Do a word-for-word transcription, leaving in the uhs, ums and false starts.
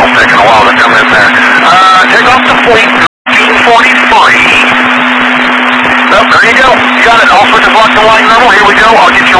signal's taking a while to come in there. Uh, take off to fleet nineteen forty-three. Oh, there you go. You got it. All switches locked and line normal. Here we go. I'll get you